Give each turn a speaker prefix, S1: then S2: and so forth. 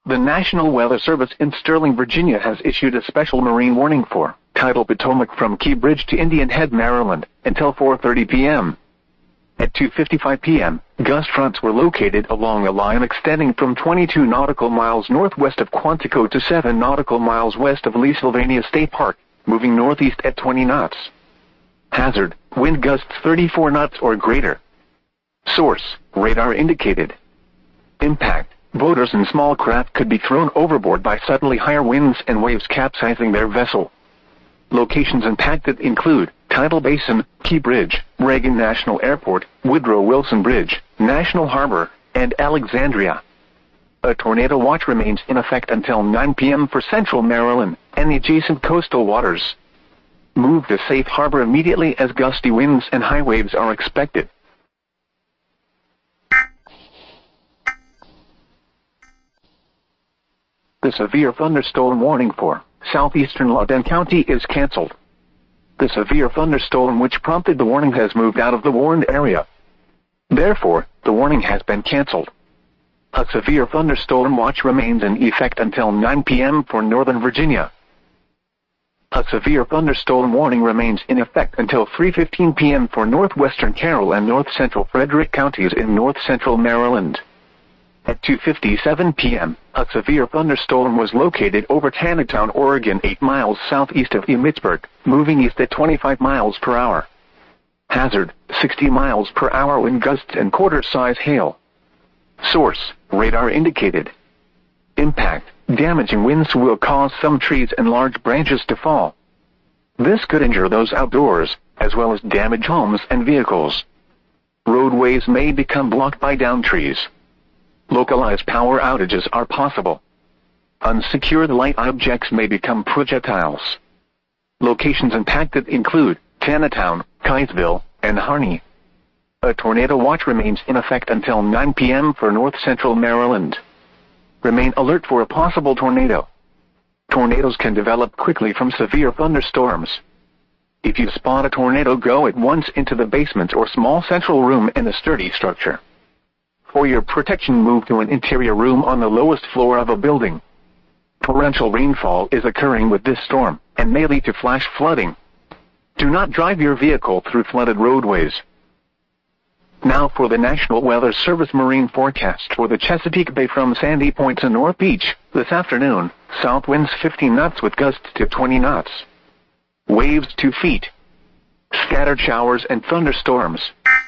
S1: The National Weather Service in Sterling, Virginia has issued a special marine warning for tidal Potomac from Key Bridge to Indian Head, Maryland, until 4:30 p.m. At 2:55 p.m., gust fronts were located along a line extending from 22 nautical miles northwest of Quantico to 7 nautical miles west of Lee Sylvania State Park, moving northeast at 20 knots. Hazard, wind gusts 34 knots or greater. Source, radar indicated. Impact, boaters and small craft could be thrown overboard by suddenly higher winds and waves capsizing their vessel. Locations impacted include Tidal Basin, Key Bridge, Reagan National Airport, Woodrow Wilson Bridge, National Harbor, and Alexandria. A tornado watch remains in effect until 9 p.m. for central Maryland and the adjacent coastal waters. Move to safe harbor immediately as gusty winds and high waves are expected. The severe thunderstorm warning for southeastern Loudoun County is canceled. The severe thunderstorm which prompted the warning has moved out of the warned area. Therefore, the warning has been canceled. A severe thunderstorm watch remains in effect until 9 p.m. for Northern Virginia. A severe thunderstorm warning remains in effect until 3:15 p.m. for northwestern Carroll and north-central Frederick counties in north-central Maryland. At 2:57 p.m., a severe thunderstorm was located over Taneytown, Oregon, 8 miles southeast of Emmitsburg, moving east at 25 miles per hour. Hazard, 60 miles per hour wind gusts and quarter-size hail. Source, radar indicated. Impact, damaging winds will cause some trees and large branches to fall. This could injure those outdoors, as well as damage homes and vehicles. Roadways may become blocked by downed trees. Localized power outages are possible. Unsecured light objects may become projectiles. Locations impacted include Taneytown, Kaysville, and Harney. A tornado watch remains in effect until 9 p.m. for north-central Maryland. Remain alert for a possible tornado. Tornadoes can develop quickly from severe thunderstorms. If you spot a tornado, go at once into the basement or small central room in a sturdy structure. For your protection, move to an interior room on the lowest floor of a building. Torrential rainfall is occurring with this storm and may lead to flash flooding. Do not drive your vehicle through flooded roadways. Now for the National Weather Service marine forecast for the Chesapeake Bay from Sandy Point to North Beach. This afternoon, south winds 15 knots with gusts to 20 knots. Waves 2 feet. Scattered showers and thunderstorms.